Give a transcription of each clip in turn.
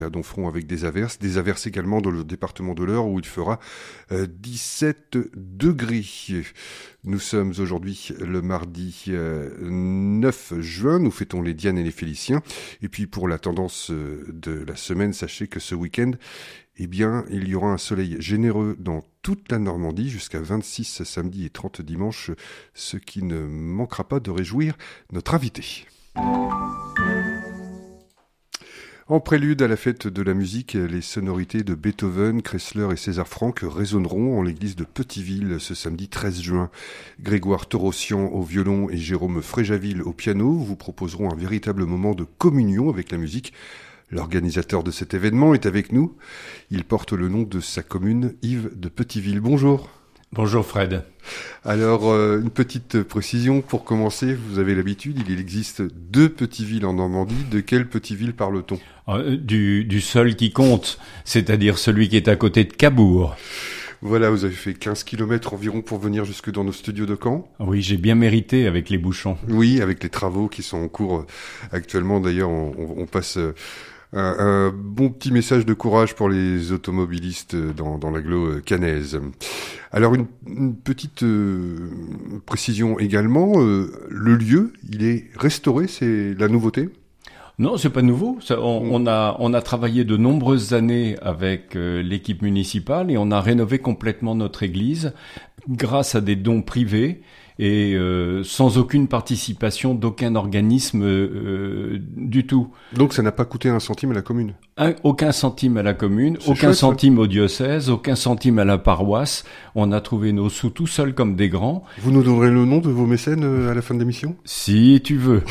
à Donfront avec des averses également dans le département de l'Eure où il fera 17 degrés. Nous sommes aujourd'hui le mardi 9 juin, nous fêtons les Dianes et les Féliciens. Et puis pour la tendance de la semaine, sachez que ce week-end, eh bien, il y aura un soleil généreux dans toute la Normandie jusqu'à 26 samedi et 30 dimanche, ce qui ne manquera pas de réjouir notre invité. En prélude à la fête de la musique, les sonorités de Beethoven, Kressler et César Franck résonneront en l'église de Petiteville ce samedi 13 juin. Grégoire Torossian au violon et Jérôme Fréjaville au piano vous proposeront un véritable moment de communion avec la musique. L'organisateur de cet événement est avec nous. Il porte le nom de sa commune, Yves de Petiteville. Bonjour. Bonjour Fred. Alors, une petite précision pour commencer. Vous avez l'habitude, il existe 2 petites villes en Normandie. De quelle petite ville parle-t-on ? Du seul qui compte, c'est-à-dire celui qui est à côté de Cabourg. Voilà, vous avez fait 15 km environ pour venir jusque dans nos studios de Caen. Oui, j'ai bien mérité avec les bouchons. Oui, avec les travaux qui sont en cours actuellement. D'ailleurs, on passe... Un bon petit message de courage pour les automobilistes dans l'agglo caennaise. Alors une petite précision également, le lieu, il est restauré, c'est la nouveauté ? Non, c'est pas nouveau. On a travaillé de nombreuses années avec l'équipe municipale et on a rénové complètement notre église grâce à des dons privés. Et sans aucune participation d'aucun organisme du tout. Donc ça n'a pas coûté un centime à la commune ? Aucun centime à la commune, c'est aucun centime au diocèse, aucun centime à la paroisse. On a trouvé nos sous tout seuls comme des grands. Vous nous donnerez le nom de vos mécènes à la fin de l'émission ? Si tu veux.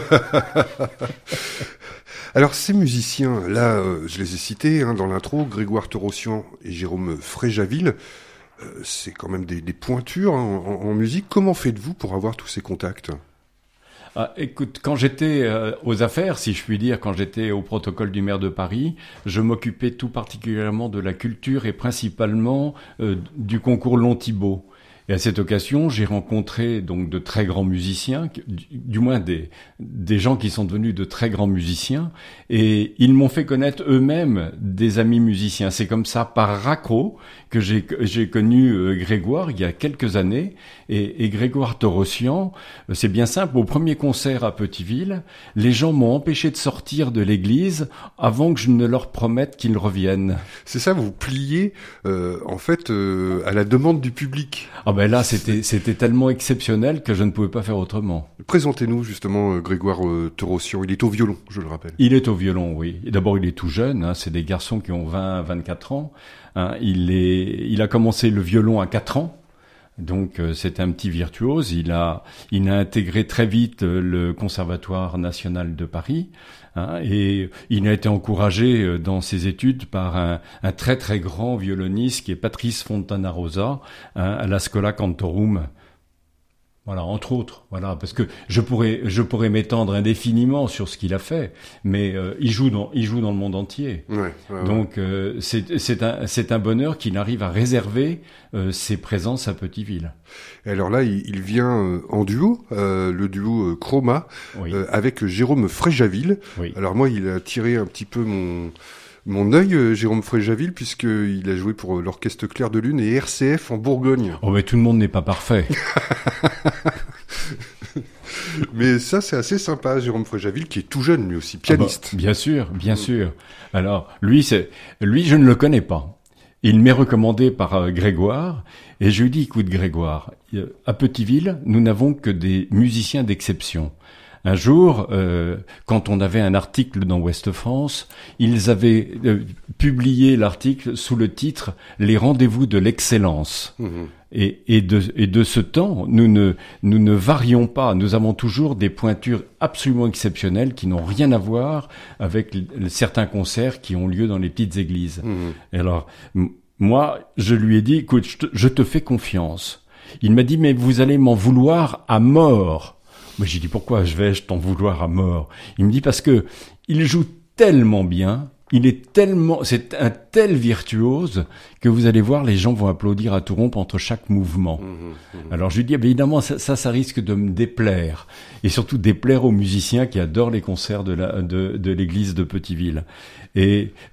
Alors ces musiciens, là, je les ai cités dans l'intro, Grégoire Torossian et Jérôme Fréjaville. C'est quand même des pointures en musique. Comment faites-vous pour avoir tous ces contacts ? Écoute, quand j'étais aux affaires, si je puis dire, quand j'étais au protocole du maire de Paris, je m'occupais tout particulièrement de la culture et principalement du concours Long-Thibault. Et à cette occasion, j'ai rencontré donc de très grands musiciens, du moins des gens qui sont devenus de très grands musiciens, et ils m'ont fait connaître eux-mêmes des amis musiciens. C'est comme ça, par raccro, que j'ai connu Grégoire il y a quelques années, et Grégoire Torossian, c'est bien simple. Au premier concert à Petiteville, les gens m'ont empêché de sortir de l'église avant que je ne leur promette qu'ils reviennent. C'est ça, vous pliez en fait à la demande du public. Ah ben là, c'était tellement exceptionnel que je ne pouvais pas faire autrement. Présentez-nous justement Grégoire Torossian. Il est au violon, je le rappelle. Il est au violon, oui. Et d'abord, il est tout jeune. C'est des garçons qui ont 20-24 ans. Il a commencé le violon à 4 ans. Donc c'est un petit virtuose. Il a intégré très vite le Conservatoire national de Paris. Et il a été encouragé dans ses études par un très très grand violoniste qui est Patrice Fontanarosa à la Schola Cantorum. Voilà, entre autres, voilà, parce que je pourrais m'étendre indéfiniment sur ce qu'il a fait, mais il joue dans le monde entier. Ouais. Donc c'est un bonheur qu'il arrive à réserver ses présences à Petiteville. Et alors là, il vient en duo, le duo Chroma, oui. Avec Jérôme Fréjaville. Oui. Alors moi, il a tiré un petit peu mon œil, Jérôme Fréjaville, puisqu'il a joué pour l'Orchestre Clair de Lune et RCF en Bourgogne. Oh, mais tout le monde n'est pas parfait. Mais ça, c'est assez sympa, Jérôme Fréjaville, qui est tout jeune, lui aussi, pianiste. Bien sûr. Alors, lui, je ne le connais pas. Il m'est recommandé par Grégoire, et je lui dis, écoute Grégoire, à Petiteville, nous n'avons que des musiciens d'exception. Un jour, quand on avait un article dans Ouest France, ils avaient publié l'article sous le titre « Les rendez-vous de l'excellence ». Et de ce temps, nous ne varions pas. Nous avons toujours des pointures absolument exceptionnelles qui n'ont rien à voir avec certains concerts qui ont lieu dans les petites églises. Et alors, moi, je lui ai dit, écoute, je te fais confiance. Il m'a dit, mais vous allez m'en vouloir à mort. Moi, j'ai dit, pourquoi vais-je t'en vouloir à mort ? Il me dit, parce que il joue tellement bien c'est un tel virtuose que vous allez voir, les gens vont applaudir à tout rompre entre chaque mouvement. Alors je lui dis, évidemment, ça risque de me déplaire, et surtout déplaire aux musiciens qui adorent les concerts de l'église de Petiteville. Et